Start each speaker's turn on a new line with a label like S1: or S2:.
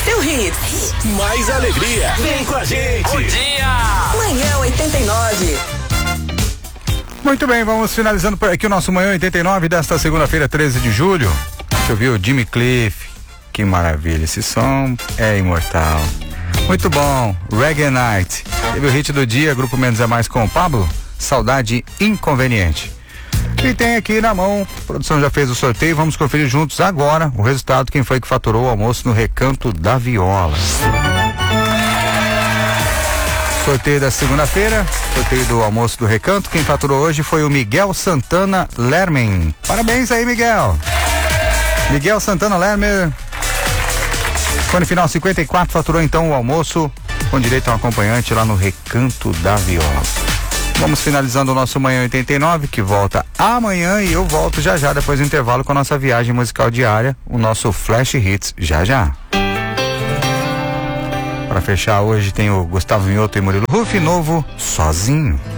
S1: seu hits.
S2: Mais alegria. Vem com a gente.
S3: Bom dia.
S1: Manhã 89.
S4: Muito bem, vamos finalizando por aqui o nosso Manhã 89 desta segunda-feira, 13 de julho. Deixa eu ver o Jimmy Cliff. Que maravilha, esse som é imortal. Muito bom, Reggae Night. Teve o hit do dia, Grupo Menos é Mais com o Pablo, Saudade Inconveniente. E tem aqui na mão, a produção já fez o sorteio, vamos conferir juntos agora o resultado, quem foi que faturou o almoço no Recanto da Viola. Sorteio da segunda-feira, sorteio do almoço do Recanto, quem faturou hoje foi o Miguel Santana Lermen. Parabéns aí, Miguel. Miguel Santana Lermen, fone final 54, faturou então o almoço com direito a um acompanhante lá no Recanto da Viola. Vamos finalizando o nosso Manhã 89, que volta amanhã, e eu volto já já depois do intervalo com a nossa viagem musical diária, o nosso Flash Hits já já. Para fechar hoje tem o Gustavo Mioto e Murilo Ruff, novo Sozinho.